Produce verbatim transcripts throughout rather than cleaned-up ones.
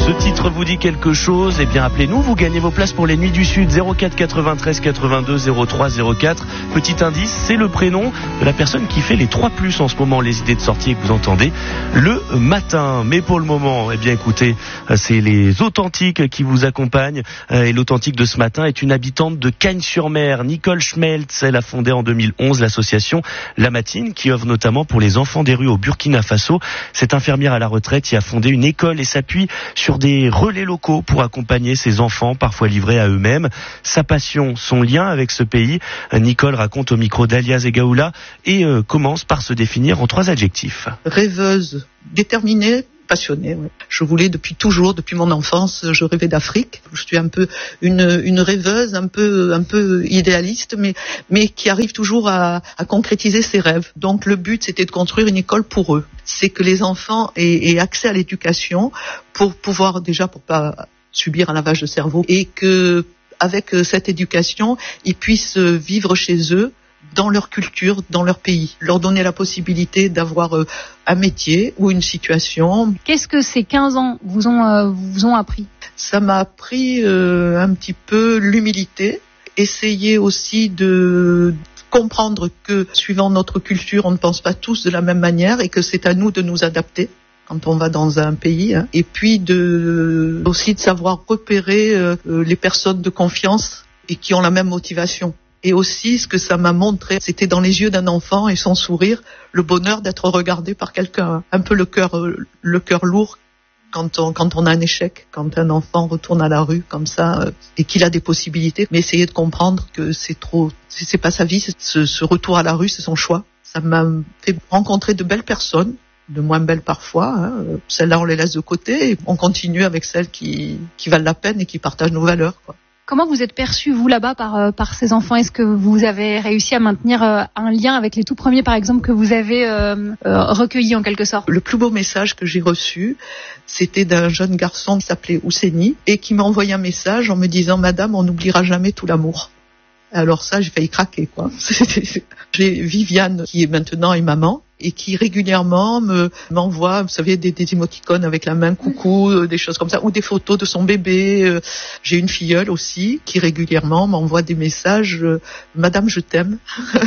Ce titre vous dit quelque chose? Eh bien, appelez-nous, vous gagnez vos places pour les Nuits du Sud, zéro quatre quatre-vingt-treize quatre-vingt-deux zéro trois zéro quatre. Petit indice, c'est le prénom de la personne qui fait les trois plus en ce moment, les idées de sortie que vous entendez le matin. Mais pour le moment, eh bien, écoutez, c'est les Authentiques qui vous accompagnent. Et l'authentique de ce matin est une habitante de Cagnes-sur-Mer, Nicole Schmeltz. Elle a fondé en deux mille onze l'association La Matine, qui œuvre notamment pour les enfants des rues au Burkina Faso. Cette infirmière à la retraite y a fondé une école et s'appuie sur des relais locaux pour accompagner ces enfants, parfois livrés à eux-mêmes. Sa passion, son lien avec ce pays, Nicole raconte au micro d'Alia Zegaoula et euh, commence par se définir en trois adjectifs. Rêveuse, déterminée, passionnée. Ouais. Je voulais depuis toujours, depuis mon enfance, je rêvais d'Afrique. Je suis un peu une, une rêveuse, un peu, un peu idéaliste, mais, mais qui arrive toujours à, à concrétiser ses rêves. Donc le but, c'était de construire une école pour eux. C'est que les enfants aient, aient accès à l'éducation pour pouvoir déjà pour pas subir un lavage de cerveau et que avec cette éducation, ils puissent vivre chez eux, dans leur culture, dans leur pays, leur donner la possibilité d'avoir euh, un métier ou une situation. Qu'est-ce que ces quinze ans vous ont, euh, vous ont appris? Ça m'a appris euh, un petit peu l'humilité, essayer aussi de comprendre que suivant notre culture, on ne pense pas tous de la même manière et que c'est à nous de nous adapter quand on va dans un pays, hein. Et puis de aussi de savoir repérer euh, les personnes de confiance et qui ont la même motivation. Et aussi, ce que ça m'a montré, c'était dans les yeux d'un enfant et son sourire, le bonheur d'être regardé par quelqu'un. Un peu le cœur, le cœur lourd quand on, quand on a un échec, quand un enfant retourne à la rue comme ça euh, et qu'il a des possibilités. Mais essayer de comprendre que c'est trop, c'est, c'est pas sa vie, c'est ce, ce retour à la rue, c'est son choix. Ça m'a fait rencontrer de belles personnes, de moins belles parfois. Hein. Celles-là, on les laisse de côté et on continue avec celles qui, qui valent la peine et qui partagent nos valeurs, quoi. Comment vous êtes perçu, vous, là-bas, par, euh, par ces enfants? Est-ce que vous avez réussi à maintenir euh, un lien avec les tout premiers, par exemple, que vous avez euh, euh, recueillis, en quelque sorte? Le plus beau message que j'ai reçu, c'était d'un jeune garçon qui s'appelait Ousseni et qui m'a envoyé un message en me disant « Madame, on n'oubliera jamais tout l'amour ». Alors ça, j'ai failli craquer, quoi. J'ai Viviane, qui est maintenant est maman, et qui régulièrement me m'envoie, vous savez, des, des émoticônes avec la main coucou, euh, des choses comme ça, ou des photos de son bébé. Euh, j'ai une filleule aussi qui régulièrement m'envoie des messages euh, « Madame, je t'aime ».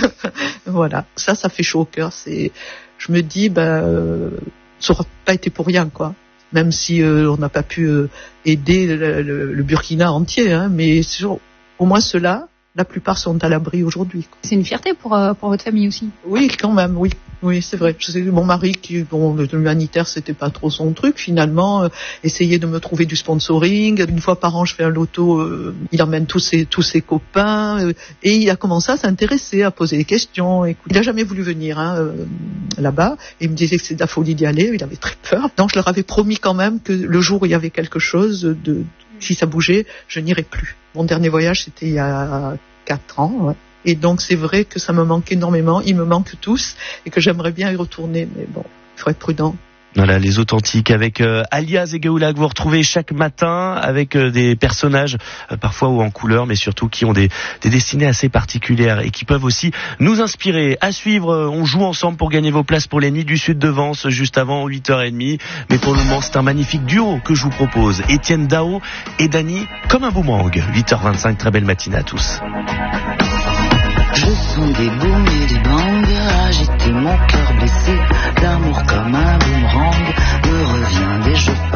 Voilà, ça, ça fait chaud au cœur. C'est, je me dis, ben, euh, ça n'aura pas été pour rien, quoi. Même si euh, on n'a pas pu euh, aider le, le, le Burkina entier, hein, mais sur, au moins ceux-là, la plupart sont à l'abri aujourd'hui. C'est une fierté pour, euh, pour votre famille aussi. Oui, quand même, oui. Oui, c'est vrai. Je sais, mon mari, qui, bon, l'humanitaire, c'était pas trop son truc, finalement, euh, essayait de me trouver du sponsoring. Une fois par an, je fais un loto, euh, il emmène tous ses, tous ses copains, euh, et il a commencé à s'intéresser, à poser des questions. Écoute, il a jamais voulu venir, hein, euh, là-bas. Il me disait que c'était de la folie d'y aller, il avait très peur. Donc, je leur avais promis quand même que le jour où il y avait quelque chose de, si ça bougeait, je n'irais plus. Mon dernier voyage, c'était il y a quatre ans, ouais. Et donc, c'est vrai que ça me manque énormément. Ils me manquent tous et que j'aimerais bien y retourner. Mais bon, il faut être prudent. Voilà, les Authentiques avec euh, Alia Zegaoula que vous retrouvez chaque matin avec euh, des personnages euh, parfois ou en couleur, mais surtout qui ont des, des destinées assez particulières et qui peuvent aussi nous inspirer. À suivre, euh, on joue ensemble pour gagner vos places pour les Nuits du Sud de Vence juste avant huit heures trente. Mais pour le moment, c'est un magnifique duo que je vous propose. Étienne Dao et Dany, comme un boomerang. huit heures vingt-cinq, très belle matinée à tous. Je sens des booms et des bangs agiter mon cœur blessé. L'amour comme un boomerang me revient